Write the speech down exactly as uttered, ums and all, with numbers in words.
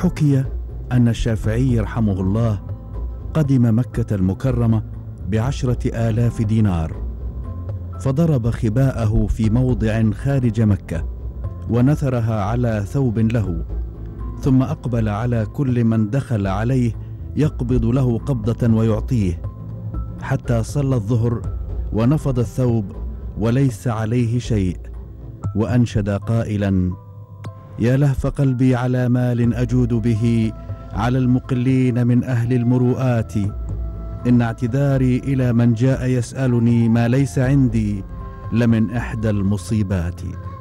حكي أن الشافعي رحمه الله قدم مكة المكرمة بعشرة آلاف دينار، فضرب خباءه في موضع خارج مكة ونثرها على ثوب له، ثم أقبل على كل من دخل عليه يقبض له قبضة ويعطيه، حتى صلى الظهر ونفض الثوب وليس عليه شيء، وأنشد قائلا: يا لهف قلبي على مال أجود به على المقلين من أهل المروءات، إن اعتذاري إلى من جاء يسألني ما ليس عندي لمن إحدى المصيبات.